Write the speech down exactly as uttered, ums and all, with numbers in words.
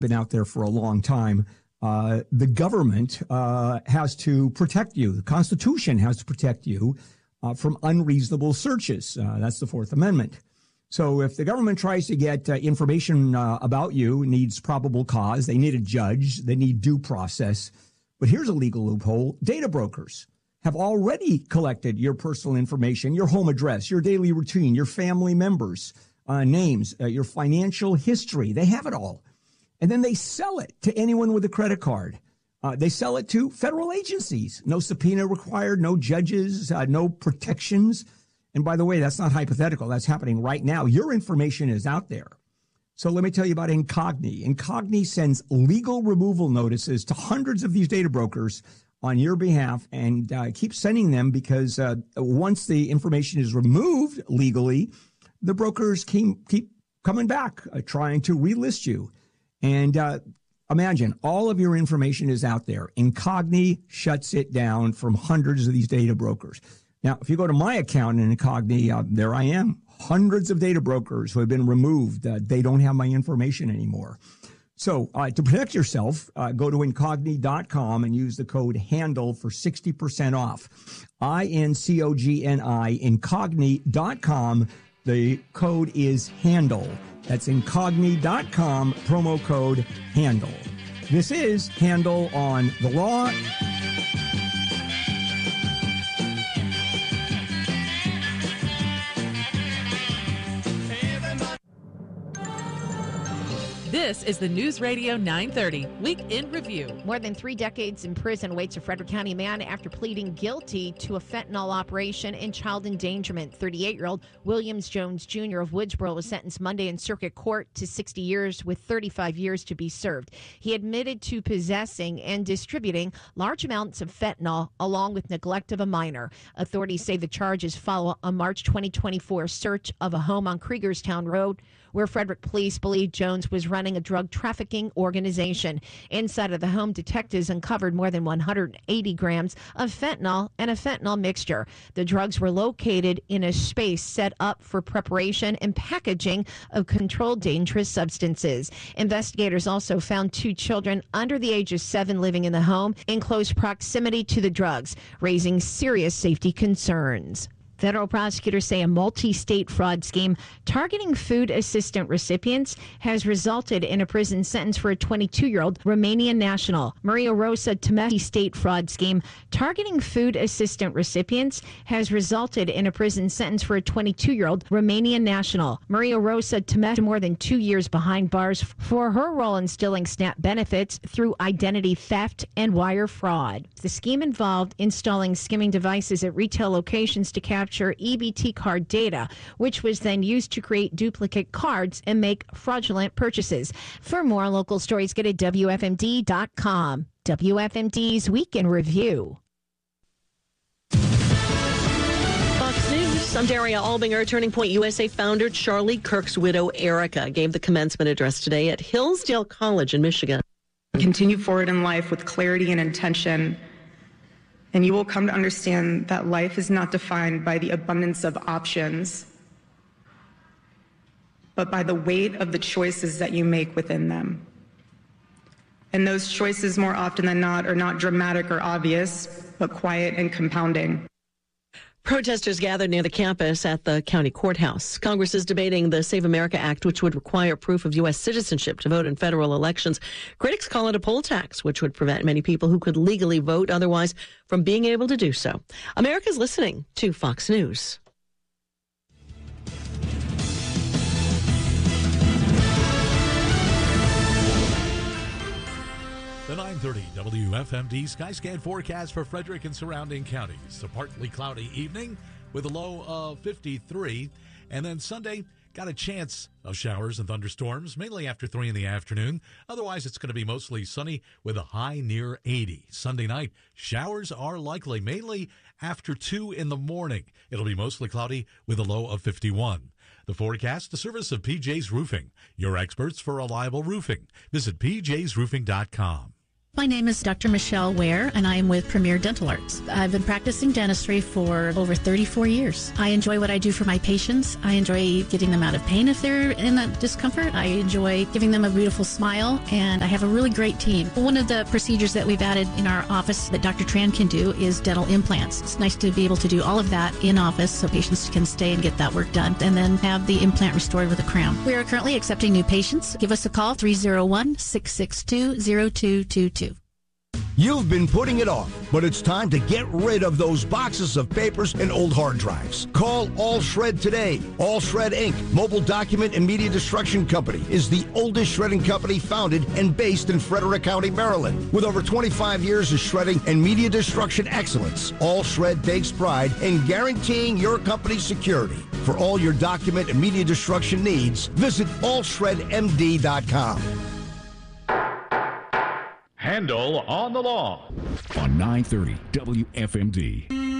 been out there for a long time. Uh, the government uh, has to protect you. The Constitution has to protect you uh, from unreasonable searches. Uh, that's the Fourth Amendment. So if the government tries to get uh, information uh, about you, needs probable cause, they need a judge, they need due process. But here's a legal loophole. Data brokers have already collected your personal information, your home address, your daily routine, your family members' uh, names, uh, your financial history. They have it all. And then they sell it to anyone with a credit card. Uh, they sell it to federal agencies. No subpoena required, no judges, uh, no protections. And by the way, that's not hypothetical. That's happening right now. Your information is out there. So let me tell you about Incogni. Incogni sends legal removal notices to hundreds of these data brokers on your behalf, and uh, keep sending them because uh, once the information is removed legally, the brokers keep, keep coming back, uh, trying to relist you. And uh, imagine all of your information is out there. Incogni shuts it down from hundreds of these data brokers. Now, if you go to my account in Incogni, uh, there I am. Hundreds of data brokers who have been removed. Uh, they don't have my information anymore. So uh, to protect yourself, uh, go to incogni dot com and use the code HANDLE for sixty percent off. I N C O G N I, incogni dot com. The code is HANDLE. That's incogni dot com, promo code HANDLE. This is Handle on the Law. This is the News Radio nine thirty Week in Review. More than three decades in prison awaits a Frederick County man after pleading guilty to a fentanyl operation and child endangerment. thirty-eight-year-old Williams Jones Junior of Woodsboro was sentenced Monday in circuit court to sixty years with thirty-five years to be served. He admitted to possessing and distributing large amounts of fentanyl along with neglect of a minor. Authorities say the charges follow a March twenty twenty-four search of a home on Kriegerstown Road where Frederick police believe Jones was running a drug trafficking organization. Inside of the home, detectives uncovered more than one hundred eighty grams of fentanyl and a fentanyl mixture. The drugs were located in a space set up for preparation and packaging of controlled dangerous substances. Investigators also found two children under the age of seven living in the home in close proximity to the drugs, raising serious safety concerns. Federal prosecutors say a multi-state fraud scheme targeting food assistant recipients has resulted in a prison sentence for a twenty-two-year-old Romanian national. Maria Rosa Temescu state fraud scheme targeting food assistant recipients has resulted in a prison sentence for a twenty-two-year-old Romanian national. Maria Rosa Temescu more than two years behind bars for her role in stealing SNAP benefits through identity theft and wire fraud. The scheme involved installing skimming devices at retail locations to capture E B T card data, which was then used to create duplicate cards and make fraudulent purchases. For more local stories, go to W F M D dot com. W F M D's Week in Review. Fox News, I'm Daria Albinger. Turning Point U S A founder Charlie Kirk's widow, Erica, gave the commencement address today at Hillsdale College in Michigan. Continue forward in life with clarity and intention, and you will come to understand that life is not defined by the abundance of options, but by the weight of the choices that you make within them. And those choices, more often than not, are not dramatic or obvious, but quiet and compounding. Protesters gathered near the campus at the county courthouse. Congress is debating the Save America Act, which would require proof of U S citizenship to vote in federal elections. Critics call it a poll tax, which would prevent many people who could legally vote otherwise from being able to do so. America's listening to Fox News. The nine thirty W F M D Skyscan forecast for Frederick and surrounding counties. A partly cloudy evening with a low of fifty-three. And then Sunday, got a chance of showers and thunderstorms, mainly after three in the afternoon. Otherwise, it's going to be mostly sunny with a high near eighty. Sunday night, showers are likely, mainly after two in the morning. It'll be mostly cloudy with a low of fifty-one. The forecast, the service of P J's Roofing, your experts for reliable roofing. Visit P J's roofing dot com. My name is Doctor Michelle Ware, and I am with Premier Dental Arts. I've been practicing dentistry for over thirty-four years. I enjoy what I do for my patients. I enjoy getting them out of pain if they're in that discomfort. I enjoy giving them a beautiful smile, and I have a really great team. One of the procedures that we've added in our office that Doctor Tran can do is dental implants. It's nice to be able to do all of that in office so patients can stay and get that work done, and then have the implant restored with a crown. We are currently accepting new patients. Give us a call, three oh one, six six two, oh two two two. You've been putting it off, but it's time to get rid of those boxes of papers and old hard drives. Call All Shred today. All Shred Incorporated, Mobile Document and Media Destruction Company, is the oldest shredding company founded and based in Frederick County, Maryland. With over twenty-five years of shredding and media destruction excellence, All Shred takes pride in guaranteeing your company's security. For all your document and media destruction needs, visit all shred m d dot com. Handel on the Law on nine thirty W F M D.